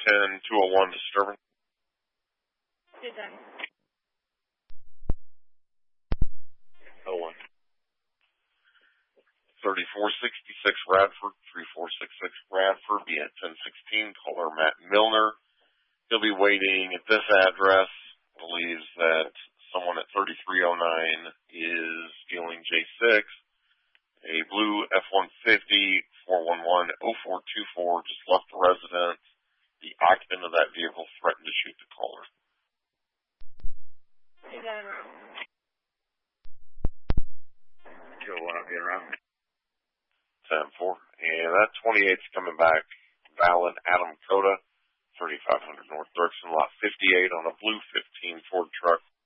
10-201 disturbance. Good done. Oh, 3466 Radford, 3466 Radford, be at 1016. Caller Matt Milner. He'll be waiting at this address. Believes that someone at 3309 is stealing J6. A blue F-150, 411-0424, just left the residence. The occupant of that vehicle threatened to shoot the caller. Good done. Go being around. 10-4. And that 28's coming back. Valid Adam Coda, 3500 North Dirksen, lot 58 on a blue 15 Ford truck.